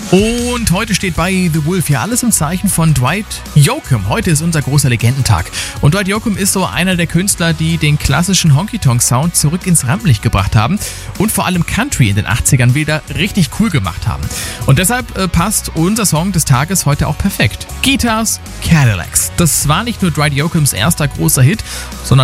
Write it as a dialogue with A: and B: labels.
A: Und heute steht bei The Wolf ja alles im Zeichen von Dwight Yoakam. Heute ist unser großer Legendentag. Und Dwight Yoakam ist so einer der Künstler, die den klassischen Honky-Tonk-Sound zurück ins Rampenlicht gebracht haben und vor allem Country in den 80ern wieder richtig cool gemacht haben. Und deshalb passt unser Song des Tages heute auch perfekt. Guitars, Cadillacs. Das war nicht nur Dwight Yoakams erster großer Hit, sondern